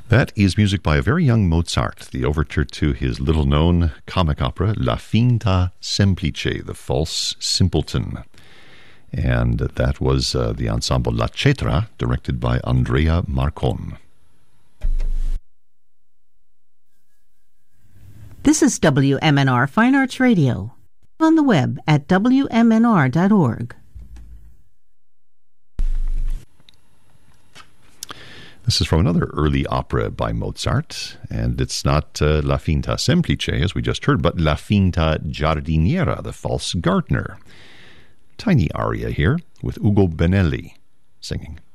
That is music by a very young Mozart, the overture to his little-known comic opera, La Finta Semplice, The False Simpleton. And that was the ensemble La Cetra, directed by Andrea Marcon. This is WMNR Fine Arts Radio, on the web at WMNR.org. This is from another early opera by Mozart, and it's not La Finta Semplice, as we just heard, but La Finta Giardiniera, The False Gardener. Tiny aria here with Ugo Benelli singing.